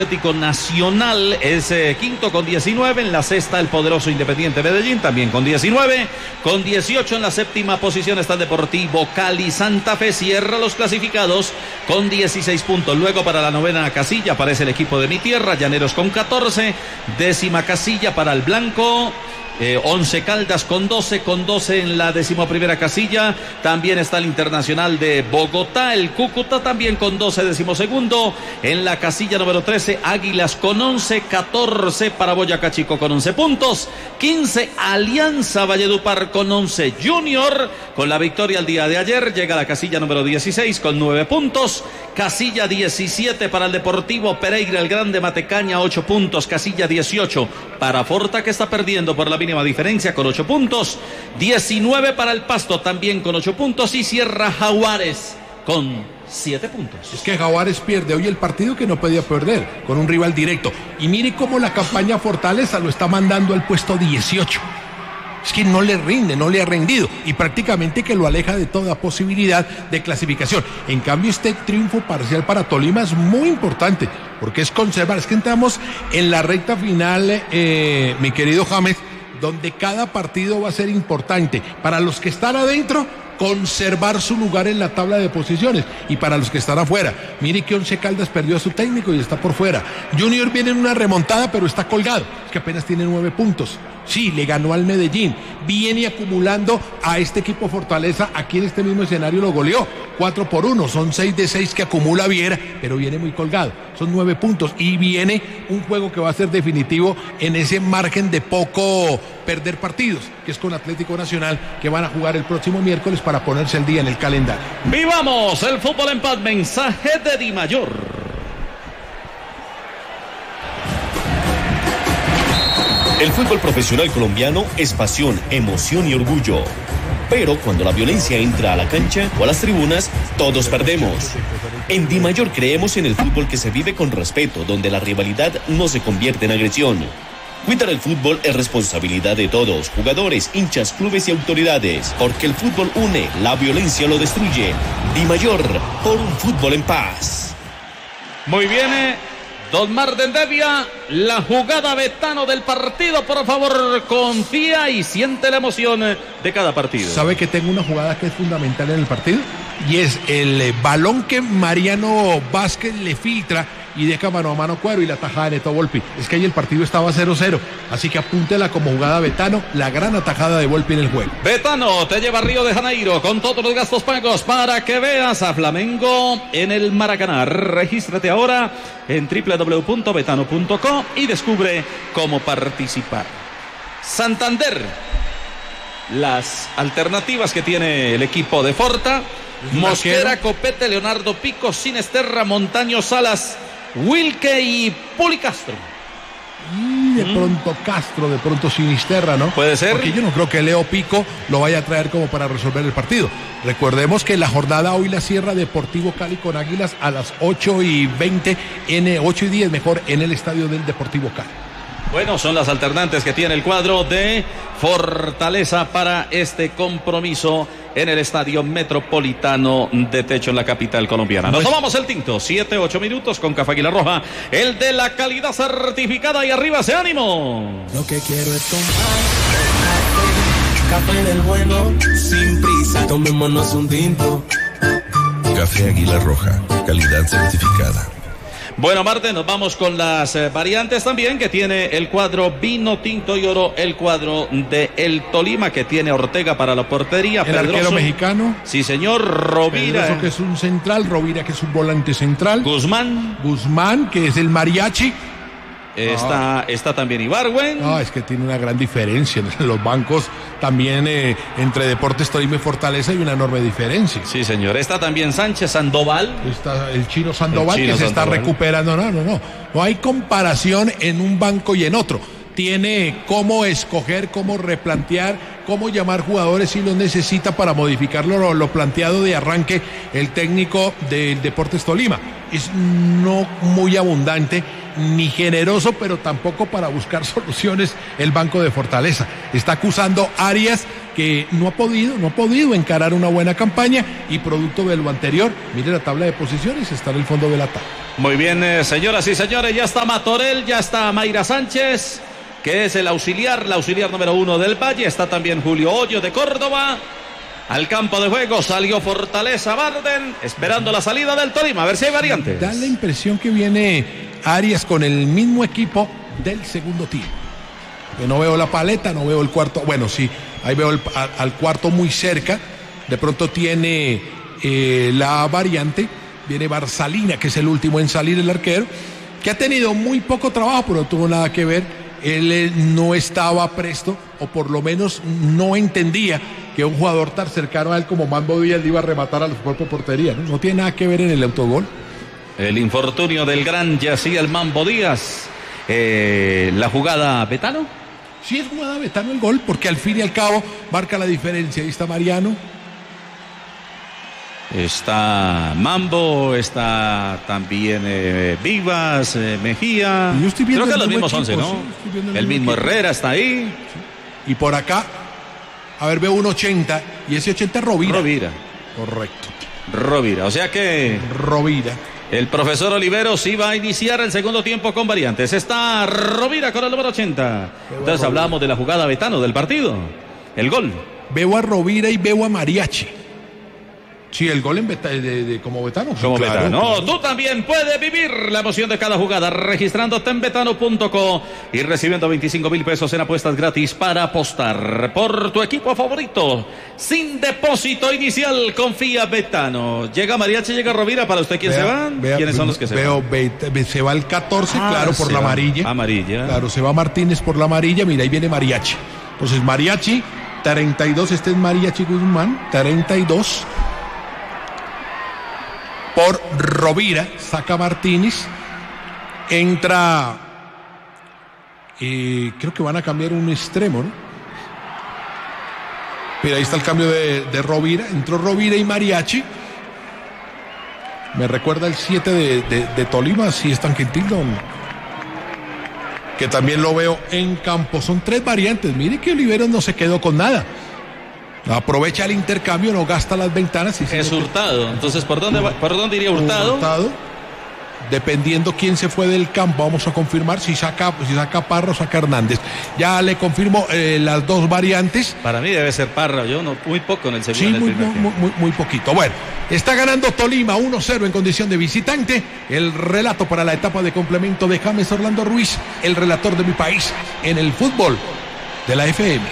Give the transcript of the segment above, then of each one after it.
Atlético Nacional es quinto con 19, en la sexta el poderoso Independiente Medellín también con 19, con 18 en la séptima posición está el Deportivo Cali. Santa Fe cierra los clasificados con 16 puntos. Luego para la novena casilla aparece el equipo de mi tierra, Llaneros con 14, décima casilla para el blanco. 11 Caldas con 12 en la 11ª casilla. También está el Internacional de Bogotá, el Cúcuta también con 12, 12º. En la casilla número 13, Águilas con 11, 14 para Boyacá Chico con 11 puntos, 15 Alianza Valledupar con 11. Junior con la victoria el día de ayer llega a la casilla número 16 con 9 puntos. Casilla 17 para el Deportivo Pereira, el Grande Matecaña, 8 puntos. Casilla 18 para Forta, que está perdiendo por la mínima diferencia con 8 puntos. 19 para el Pasto, también con 8 puntos. Y cierra Jaguares con 7 puntos. Es que Jaguares pierde hoy el partido que no podía perder, con un rival directo. Y mire cómo la campaña Fortaleza lo está mandando al puesto 18. Es que no le rinde, no le ha rendido, y prácticamente que lo aleja de toda posibilidad de clasificación. En cambio, este triunfo parcial para Tolima es muy importante, porque es conservar. Es que entramos en la recta final, mi querido James, donde cada partido va a ser importante para los que están adentro, conservar su lugar en la tabla de posiciones, y para los que están afuera, mire que Once Caldas perdió a su técnico y está por fuera. Junior viene en una remontada, pero está colgado, es que apenas tiene 9 puntos. Sí, le ganó al Medellín, viene acumulando a este equipo Fortaleza, aquí en este mismo escenario lo goleó 4-1, son 6 de 6 que acumula Viera, pero viene muy colgado, son 9 puntos, y viene un juego que va a ser definitivo en ese margen de poco perder partidos, que es con Atlético Nacional, que van a jugar el próximo miércoles para ponerse el día en el calendario. ¡Vivamos el fútbol en paz! Mensaje de Di Mayor. El fútbol profesional colombiano es pasión, emoción y orgullo. Pero cuando la violencia entra a la cancha o a las tribunas, todos perdemos. En Di Mayor creemos en el fútbol que se vive con respeto, donde la rivalidad no se convierte en agresión. Cuidar el fútbol es responsabilidad de todos, jugadores, hinchas, clubes y autoridades, porque el fútbol une, la violencia lo destruye. Di Mayor, por un fútbol en paz. Muy bien, Don Marden Devia, la jugada Betano del partido, por favor, confía y siente la emoción de cada partido. ¿Sabe que tengo una jugada que es fundamental en el partido? Y es el balón que Mariano Vázquez le filtra y deja mano a mano Cuero, y la tajada de Neto Volpi. Es que ahí el partido estaba 0-0, así que apúntela como jugada Betano, la gran atajada de Volpi en el juego. Betano te lleva a Río de Janeiro con todos los gastos pagos para que veas a Flamengo en el Maracaná. Regístrate ahora en www.betano.co y descubre cómo participar. Santander, las alternativas que tiene el equipo de Forta: Mosquera, Copete, Leonardo Pico, Sinesterra, Montaño, Salas, Wilke y Puli Castro. Y de pronto Castro, de pronto Sinisterra, ¿no? Puede ser. Porque yo no creo que Leo Pico lo vaya a traer como para resolver el partido. Recordemos que la jornada hoy la cierra Deportivo Cali con Águilas a las 8:20, 8:10 mejor, en el estadio del Deportivo Cali. Bueno, son las alternantes que tiene el cuadro de Fortaleza para este compromiso en el Estadio Metropolitano de Techo en la capital colombiana. Nos tomamos el tinto, 7-8 minutos con Café Águila Roja, el de la calidad certificada, y arriba ese ánimo. Lo que quiero es tomar café del bueno, sin prisa, tomémonos un tinto. Café Águila Roja, calidad certificada. Bueno, Marte, nos vamos con las variantes también que tiene el cuadro vino tinto y oro, el cuadro de el Tolima, que tiene Ortega para la portería. El Pedroso, arquero mexicano. Sí, señor. Rovira, Pedroso, que es un central. Rovira, que es un volante central. Guzmán, que es el mariachi. Está también Ibargüen. No, es que tiene una gran diferencia en los bancos. También entre Deportes Tolima y Fortaleza hay una enorme diferencia. Sí, señor. Está también Sánchez Sandoval. Está el chino Sandoval, que se está recuperando. No hay comparación en un banco y en otro. Tiene cómo escoger, cómo replantear, cómo llamar jugadores si los necesita para modificar lo planteado de arranque el técnico del Deportes Tolima. Es no muy abundante ni generoso, pero tampoco para buscar soluciones el Banco de Fortaleza. Está acusando a Arias, que no ha podido encarar una buena campaña, y producto de lo anterior, mire la tabla de posiciones, está en el fondo de la tabla. Muy bien, señoras y señores, ya está Matorel, ya está Mayra Sánchez, que es el auxiliar número 1 del Valle. Está también Julio Hoyo de Córdoba. Al campo de juego salió Fortaleza Barden, esperando la salida del Tolima, a ver si hay variantes. Da la impresión que viene Arias con el mismo equipo del segundo tiempo. Que no veo la paleta, no veo el cuarto. Bueno, sí, ahí veo al cuarto muy cerca. De pronto tiene la variante. Viene Barsalina, que es el último en salir, el arquero, que ha tenido muy poco trabajo, pero no tuvo nada que ver. Él no estaba presto, o por lo menos no entendía que un jugador tan cercano a él como Mambo Díaz le iba a rematar a la propia portería. No tiene nada que ver en el autogol. El infortunio del gran Yací el Mambo Díaz. La jugada Betano. Sí, es jugada Betano el gol, porque al fin y al cabo marca la diferencia. Ahí está Mariano. Está Mambo, está también Vivas, Mejía. Creo que los mismos 11, ¿no? Sí, el mismo equipo. Herrera está ahí. Sí. Y por acá, a ver, veo un 80, y ese 80 es Rovira. Rovira. Correcto. Rovira, o sea que... Rovira. El profesor Oliveros iba a iniciar el segundo tiempo con variantes. Está Rovira con el número 80. Entonces hablamos de la jugada Betano del partido. El gol. Veo a Rovira y veo a Mariachi. Sí, el gol como Betano. Como claro, Betano. Claro. Tú también puedes vivir la emoción de cada jugada registrándote en betano.co y recibiendo 25,000 pesos en apuestas gratis para apostar por tu equipo favorito. Sin depósito inicial, confía Betano. Llega Mariachi, llega Rovira. ¿Para usted quién se van? ¿Quiénes son los que se van? Se va el 14, claro, por la amarilla. Amarilla. Claro, se va Martínez por la amarilla. Mira, ahí viene Mariachi. Entonces, Mariachi, 32. Este es Mariachi Guzmán, 32. Por Rovira, saca Martínez, entra, creo que van a cambiar un extremo, ¿no? Mira, ahí está el cambio de Rovira, entró Rovira y Mariachi. Me recuerda el 7 de Tolima, si es tan gentil, que también lo veo en campo. Son 3 variantes, mire que Oliveros no se quedó con nada. Aprovecha el intercambio, no gasta las ventanas. Es Hurtado. Entonces, ¿por dónde iría Hurtado? Hurtado. Dependiendo quién se fue del campo, vamos a confirmar si saca Parra o saca Hernández. Ya le confirmo las 2 variantes. Para mí debe ser Parra, yo no, muy poco en el segundo. Sí, muy poquito. Bueno, está ganando Tolima 1-0 en condición de visitante. El relato para la etapa de complemento de James Orlando Ruiz, el relator de mi país en el fútbol de la FM.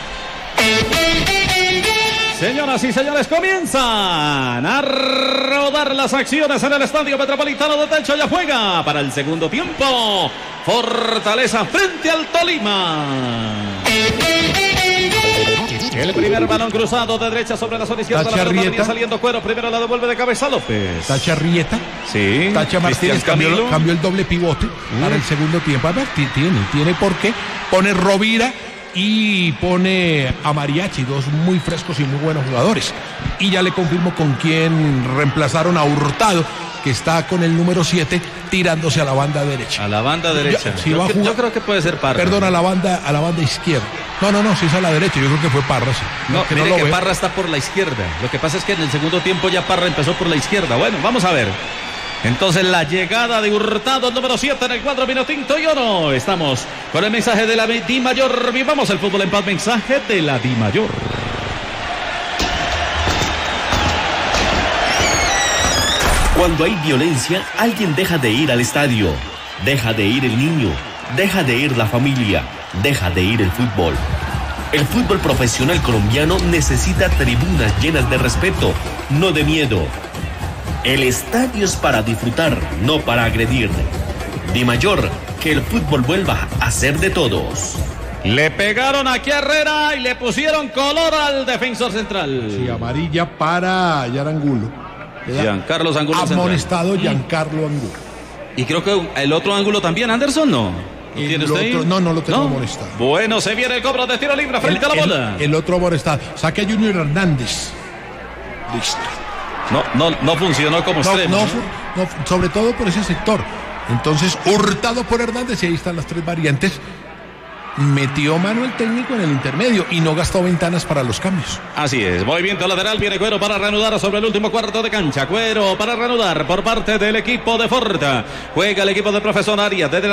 Señoras y señores, comienzan a rodar las acciones en el Estadio Metropolitano de Techo. Ya juega para el segundo tiempo Fortaleza frente al Tolima. El primer balón cruzado de derecha sobre la zona izquierda. La pelota venía saliendo Cuero. Primero la devuelve de cabeza López. Tacha Arrieta. Sí. Tacha Martínez cambió el doble pivote para el segundo tiempo. A ver, tiene por qué. Pone Rovira y pone a Mariachi, 2 muy frescos y muy buenos jugadores. Y ya le confirmo con quién reemplazaron a Hurtado, que está con el número 7 tirándose a la banda derecha. A la banda derecha. Yo creo que puede ser Parra. Perdón, a la banda izquierda. No, si es a la derecha, yo creo que fue Parra, sí. No, mire que Parra está por la izquierda. Lo que pasa es que en el segundo tiempo ya Parra empezó por la izquierda. Bueno, vamos a ver. Entonces la llegada de Hurtado, número 7 en el cuadro Vinotinto y Oro. Estamos con el mensaje de la Di Mayor. Vivamos el fútbol en paz. Mensaje de la Di Mayor. Cuando hay violencia, alguien deja de ir al estadio. Deja de ir el niño. Deja de ir la familia. Deja de ir el fútbol. El fútbol profesional colombiano necesita tribunas llenas de respeto, no de miedo. El estadio es para disfrutar, no para agredir. Di Mayor, que el fútbol vuelva a ser de todos. Le pegaron aquí a Herrera y le pusieron color al defensor central. Sí, amarilla para Yarangulo. Giancarlo Angulo. Amonestado Giancarlo Angulo. Y creo que el otro ángulo también, Anderson, ¿no? ¿Tiene usted ahí? No lo tengo amonestado. Bueno, se viene el cobro de tiro libre frente a la bola. El otro amonestado. Saque a Junior Hernández. Listo. No funcionó como extremo. No, sobre todo por ese sector. Entonces, hurtado por Hernández, y ahí están las 3 variantes. Metió mano el técnico en el intermedio y no gastó ventanas para los cambios. Así es, movimiento lateral, viene Cuero para reanudar sobre el último cuarto de cancha. Cuero para reanudar por parte del equipo de Forta. Juega el equipo del profesor Arias desde